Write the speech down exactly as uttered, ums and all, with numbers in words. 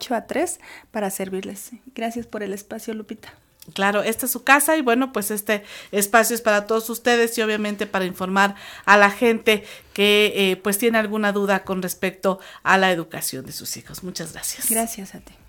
ocho a tres para servirles. Gracias por el espacio, Lupita. Claro, esta es su casa y bueno, pues este espacio es para todos ustedes y obviamente para informar a la gente que eh, pues tiene alguna duda con respecto a la educación de sus hijos. Muchas gracias. Gracias a ti.